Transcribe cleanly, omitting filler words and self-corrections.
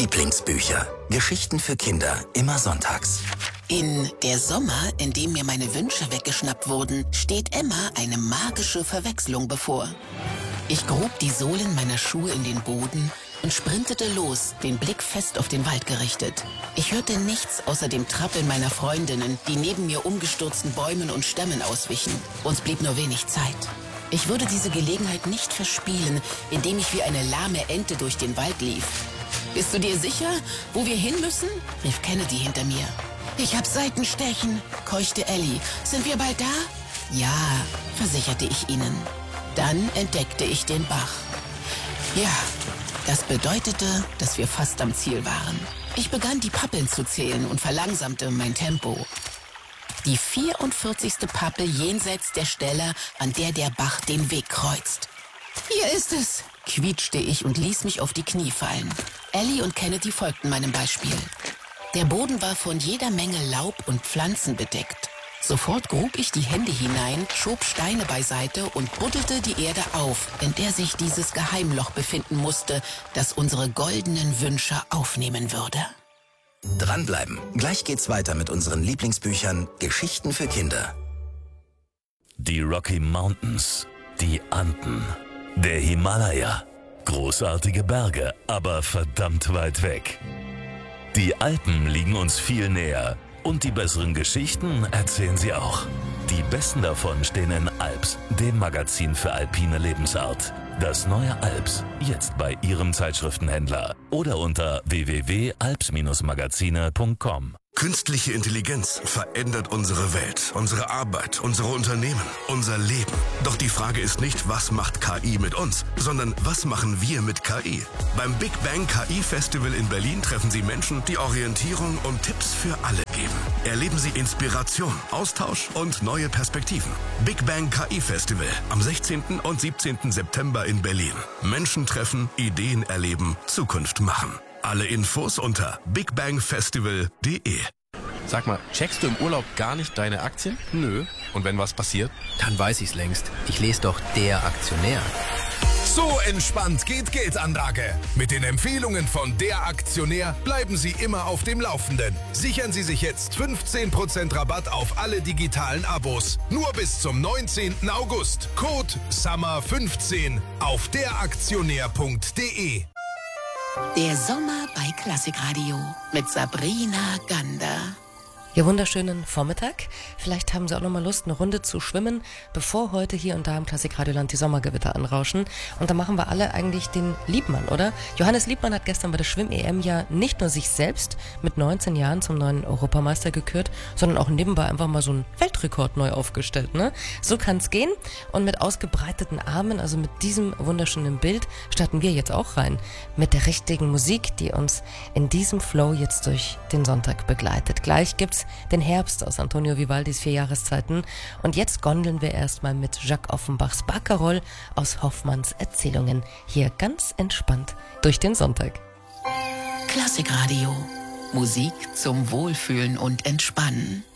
Lieblingsbücher. Geschichten für Kinder, immer sonntags. In Der Sommer, in dem mir meine Wünsche weggeschnappt wurden, steht Emma eine magische Verwechslung bevor. Ich grub die Sohlen meiner Schuhe in den Boden und sprintete los, den Blick fest auf den Wald gerichtet. Ich hörte nichts außer dem Trappeln meiner Freundinnen, die neben mir umgestürzten Bäumen und Stämmen auswichen. Uns blieb nur wenig Zeit. Ich würde diese Gelegenheit nicht verspielen, indem ich wie eine lahme Ente durch den Wald lief. »Bist du dir sicher, wo wir hin müssen?« rief Kennedy hinter mir. »Ich hab Seitenstechen«, keuchte Ellie. »Sind wir bald da?« »Ja«, versicherte ich ihnen. Dann entdeckte ich den Bach. Ja, das bedeutete, dass wir fast am Ziel waren. Ich begann, die Pappeln zu zählen und verlangsamte mein Tempo. Die 44. Pappel jenseits der Stelle, an der der Bach den Weg kreuzt. »Hier ist es«, quietschte ich und ließ mich auf die Knie fallen. Ellie und Kennedy folgten meinem Beispiel. Der Boden war von jeder Menge Laub und Pflanzen bedeckt. Sofort grub ich die Hände hinein, schob Steine beiseite und buddelte die Erde auf, in der sich dieses Geheimloch befinden musste, das unsere goldenen Wünsche aufnehmen würde. Dranbleiben. Gleich geht's weiter mit unseren Lieblingsbüchern Geschichten für Kinder. Die Rocky Mountains, die Anden, der Himalaya. Großartige Berge, aber verdammt weit weg. Die Alpen liegen uns viel näher. Und die besseren Geschichten erzählen sie auch. Die besten davon stehen in Alps, dem Magazin für alpine Lebensart. Das neue Alps, jetzt bei Ihrem Zeitschriftenhändler oder unter www.alps-magazine.com. Künstliche Intelligenz verändert unsere Welt, unsere Arbeit, unsere Unternehmen, unser Leben. Doch die Frage ist nicht, was macht KI mit uns, sondern was machen wir mit KI? Beim Big Bang KI Festival in Berlin treffen Sie Menschen, die Orientierung und Tipps für alle geben. Erleben Sie Inspiration, Austausch und neue Perspektiven. Big Bang KI Festival am 16. und 17. September in Berlin. Menschen treffen, Ideen erleben, Zukunft machen. Alle Infos unter bigbangfestival.de. Sag mal, checkst du im Urlaub gar nicht deine Aktien? Nö. Und wenn was passiert? Dann weiß ich's längst. Ich lese doch Der Aktionär. So entspannt geht Geldanlage. Mit den Empfehlungen von Der Aktionär bleiben Sie immer auf dem Laufenden. Sichern Sie sich jetzt 15% Rabatt auf alle digitalen Abos. Nur bis zum 19. August. Code SUMMER15 auf deraktionär.de. Der Sommer bei Klassikradio mit Sabrina Gander. Ja, wunderschönen Vormittag. Vielleicht haben Sie auch noch mal Lust, eine Runde zu schwimmen, bevor heute hier und da im Klassikradioland die Sommergewitter anrauschen. Und da machen wir alle eigentlich den Liebmann, oder? Johannes Liebmann hat gestern bei der Schwimm-EM ja nicht nur sich selbst mit 19 Jahren zum neuen Europameister gekürt, sondern auch nebenbei einfach mal so einen Weltrekord neu aufgestellt, ne? So kann's gehen. Und mit ausgebreiteten Armen, also mit diesem wunderschönen Bild, starten wir jetzt auch rein. Mit der richtigen Musik, die uns in diesem Flow jetzt durch den Sonntag begleitet. Gleich gibt's den Herbst aus Antonio Vivaldis 4 Jahreszeiten. Und jetzt gondeln wir erstmal mit Jacques Offenbachs Barcarolle aus Hoffmanns Erzählungen. Hier ganz entspannt durch den Sonntag. Klassikradio. Musik zum Wohlfühlen und Entspannen.